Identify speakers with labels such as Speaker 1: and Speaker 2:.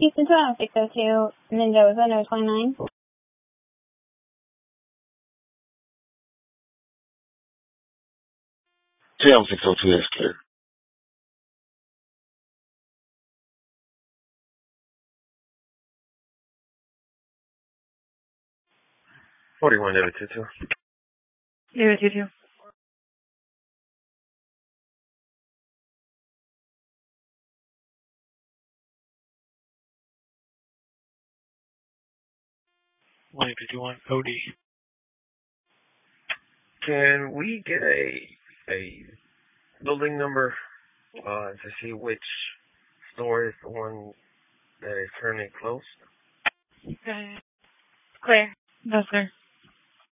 Speaker 1: Houston 20602, Mendoza, no 29.
Speaker 2: 20602, that's clear.
Speaker 3: 41-022.
Speaker 4: 022.
Speaker 5: OD.
Speaker 3: Can we get a building number to see which store is the one that is currently closed?
Speaker 4: Okay. Clear. No, sir.